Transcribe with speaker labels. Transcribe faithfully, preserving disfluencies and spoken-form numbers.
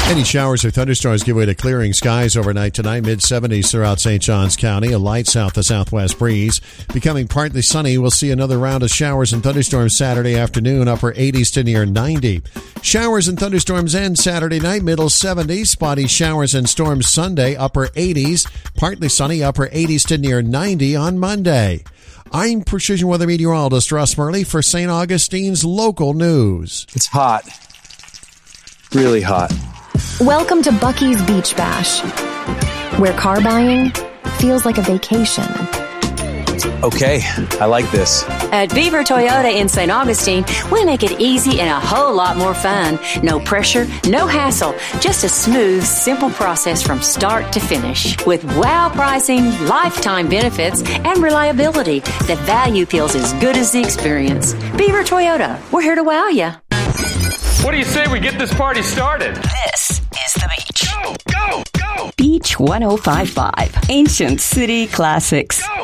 Speaker 1: Any showers or thunderstorms give way to clearing skies overnight tonight. mid seventies throughout Saint Johns County. A light south to southwest breeze. Becoming partly sunny. We'll see another round of showers and thunderstorms Saturday afternoon. Upper eighties to near ninety. Showers and thunderstorms end Saturday night. Middle seventies. Spotty showers and storms Sunday. Upper eighties. Partly sunny. Upper eighties to near ninety on Monday. I'm Precision Weather Meteorologist Russ Murley for Saint Augustine's local news.
Speaker 2: It's hot. Really hot.
Speaker 3: Welcome to Bucky's Beach Bash, where car buying feels like a vacation.
Speaker 2: Okay, I like this.
Speaker 4: At Beaver Toyota in Saint Augustine, we make it easy and a whole lot more fun. No pressure, no hassle, just a smooth, simple process from start to finish. With wow pricing, lifetime benefits, and reliability, the value feels as good as the experience. Beaver Toyota, we're here to wow you.
Speaker 5: What do you say we get this party started?
Speaker 6: This is The Beach.
Speaker 5: Go, go, go!
Speaker 6: Beach one oh five point five, Ancient City Classics.
Speaker 5: Go!